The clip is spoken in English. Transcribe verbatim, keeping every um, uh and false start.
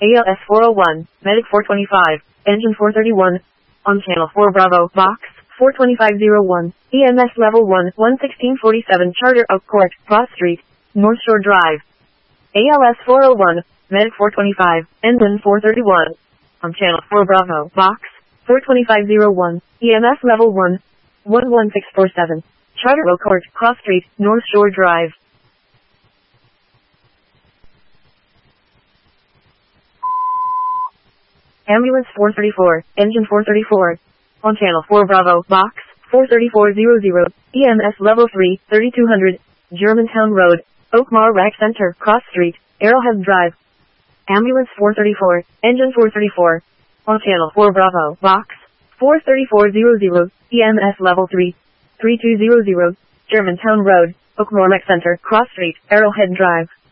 A L S four oh one, Medic four twenty-five, Engine four thirty-one, on Channel four Bravo, Box four twenty-five oh one, E M S Level one, one sixteen forty-seven Charter Oak Court, Cross Street, North Shore Drive. A L S four oh one, Medic four twenty-five, Engine four thirty-one, on Channel four Bravo, Box four twenty-five oh one, E M S Level one, one one six four seven, Charter Oak Court, Cross Street, North Shore Drive. Ambulance four thirty-four, Engine four thirty-four, on Channel four Bravo, Box four thirty-four hundred, E M S Level three, thirty-two hundred, Germantown Road, Oakmar Rec Center, Cross Street, Arrowhead Drive. Ambulance four thirty-four, Engine four thirty-four, on Channel four Bravo, Box four thirty-four hundred, E M S Level three, thirty-two hundred, Germantown Road, Oakmar Rec Center, Cross Street, Arrowhead Drive.